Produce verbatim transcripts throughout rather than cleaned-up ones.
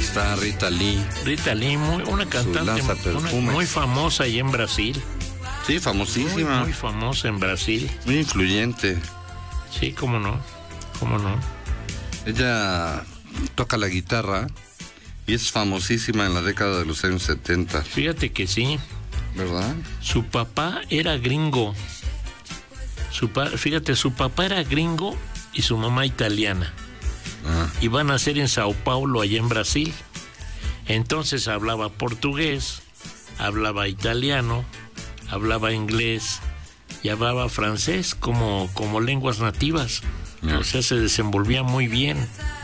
Está Rita Lee. Rita Lee, muy, una cantante una, muy famosa ahí en Brasil. Sí, famosísima. Muy, muy famosa en Brasil. Muy influyente. Sí, cómo no, cómo no. Ella toca la guitarra y es famosísima en la década de los años setenta. Fíjate que sí. ¿Verdad? Su papá era gringo. Su pa, fíjate, su papá era gringo y su mamá italiana. Ah. Iban a nacer en Sao Paulo, allá en Brasil. Entonces hablaba portugués, hablaba italiano, hablaba inglés y hablaba francés como, como lenguas nativas. Ah. O sea, se desenvolvía muy bien.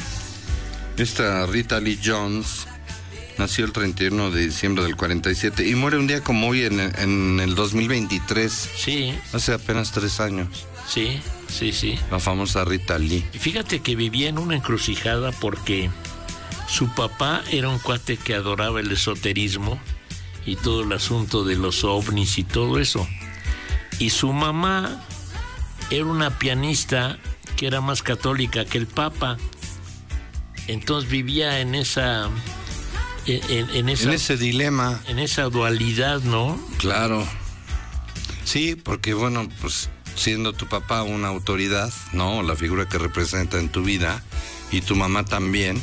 Esta Rita Lee Jones nació el treinta y uno de diciembre del cuarenta y siete y muere un día como hoy en, en el dos mil veintitrés. Sí. Hace apenas tres años. Sí, sí, sí. La famosa Rita Lee. Y fíjate que vivía en una encrucijada porque su papá era un cuate que adoraba el esoterismo y todo el asunto de los ovnis y todo eso. Y su mamá era una pianista que era más católica que el papa. Entonces vivía en esa... En, en, esa, en ese dilema. En esa dualidad, ¿no? Claro. Sí, porque bueno, pues siendo tu papá una autoridad, ¿no? La figura que representa en tu vida, y tu mamá también,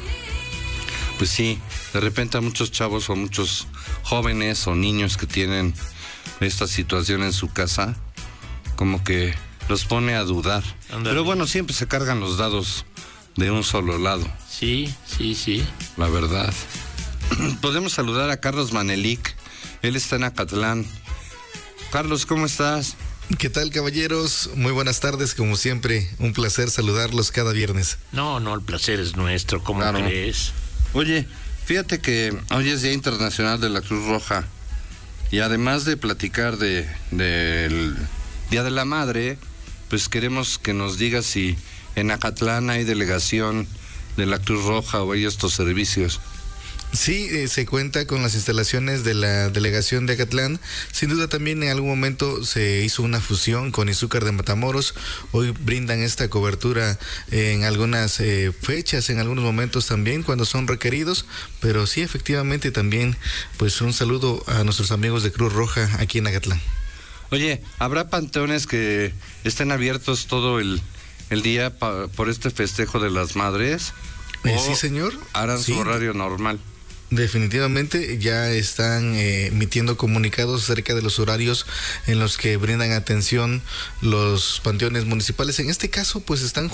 pues sí, de repente a muchos chavos o muchos jóvenes o niños que tienen esta situación en su casa, como que los pone a dudar. Andale. Pero bueno, siempre se cargan los dados de un solo lado. Sí, sí, sí. La verdad. Podemos saludar a Carlos Manelik. Él está en Acatlán. Carlos, ¿cómo estás? ¿Qué tal, caballeros? Muy buenas tardes, como siempre. Un placer saludarlos cada viernes. No, no, el placer es nuestro. ¿Cómo claro. crees? Oye, fíjate que hoy es Día Internacional de la Cruz Roja. Y además de platicar de del Día de la Madre, pues queremos que nos digas si en Acatlán hay delegación de la Cruz Roja o hay estos servicios. Sí, eh, se cuenta con las instalaciones de la delegación de Acatlán. Sin duda también en algún momento se hizo una fusión con Izúcar de Matamoros. Hoy brindan esta cobertura en algunas eh, fechas, en algunos momentos también cuando son requeridos. Pero sí, efectivamente también, pues un saludo a nuestros amigos de Cruz Roja aquí en Acatlán. Oye, ¿habrá panteones que estén abiertos todo el, el día pa, por este festejo de las madres? Eh, sí, señor. ¿Harán sí. su horario normal? Definitivamente ya están eh, emitiendo comunicados acerca de los horarios en los que brindan atención los panteones municipales. En este caso, pues están